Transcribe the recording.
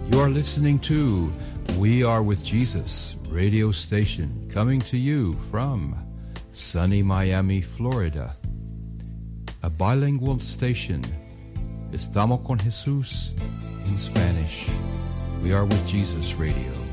You are listening to We Are With Jesus radio station, coming to you from sunny Miami, Florida. A bilingual station. Estamos con Jesús in Spanish. We Are With Jesus radio.